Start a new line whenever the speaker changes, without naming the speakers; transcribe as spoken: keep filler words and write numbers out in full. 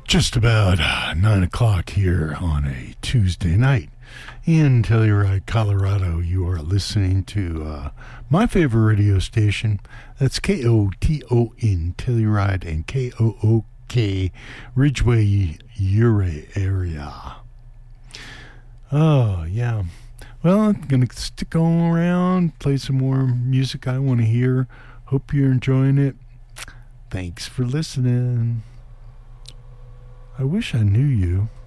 Just about uh, nine o'clock here on a Tuesday night in Telluride, Colorado. You are listening to uh, my favorite radio station. That's K O T O in Telluride and K O O K Ridgeway, Uray area. Oh, yeah. Well, I'm going to stick on around, play some more music I want to hear. Hope you're enjoying it. Thanks for listening. I wish I knew you.